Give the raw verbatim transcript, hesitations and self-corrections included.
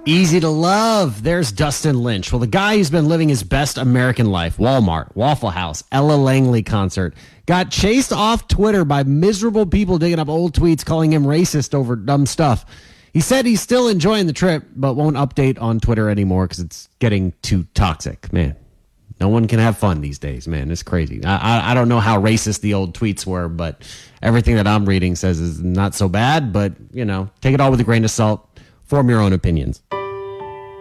Easy to love. There's Dustin Lynch. Well, the guy who's been living his best American life, Walmart, Waffle House, Ella Langley concert, got chased off Twitter by miserable people digging up old tweets calling him racist over dumb stuff. He said he's still enjoying the trip, but won't update on Twitter anymore because it's getting too toxic. Man, no one can have fun these days, man. It's crazy. I, I, I don't know how racist the old tweets were, but everything that I'm reading says is not so bad. But, you know, take it all with a grain of salt. Form your own opinions.